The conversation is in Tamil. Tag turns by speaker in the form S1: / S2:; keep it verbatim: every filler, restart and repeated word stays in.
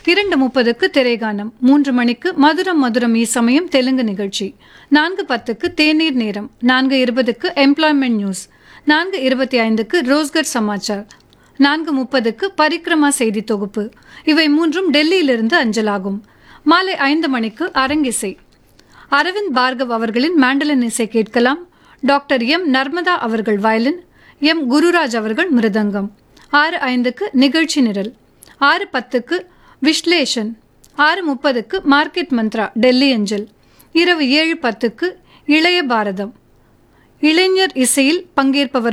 S1: இரண்டு முப்பதுக்கு திரைகானம், மூன்று மணிக்கு மதுரம் மதுரம் இசமயம் தெலுங்கு நிகழ்ச்சி, நான்கு பத்துக்கு தேநீர் நேரம், நான்கு இருபதுக்கு எம்ப்ளாய்மெண்ட் நியூஸ், நான்கு இருபத்தி ஐந்துக்கு ரோஸ்கர் சமாச்சார், நான்கு முப்பதுக்கு பரிக்ரமா செய்தி தொகுப்பு. இவை மூன்றும் டெல்லியிலிருந்து அஞ்சலாகும். மாலை ஐந்து மணிக்கு அரங்கிசை. அரவிந்த் பார்கவ் அவர்களின் மேண்டலின் இசை கேட்கலாம். டாக்டர் எம் நர்மதா அவர்கள் வயலின், எம் குருராஜ் அவர்கள் மிருதங்கம். ஆறு ஐந்துக்கு நிகழ்ச்சி நிரல், ஆறு பத்துக்கு விஸ்லேஷன், ஆறு முப்பதுக்கு மார்க்கெட் மந்த்ரா டெல்லி அஞ்சல். இரவு ஏழு பத்துக்கு இளைய பாரதம். இளைஞர் இசையில் பங்கேற்பவர்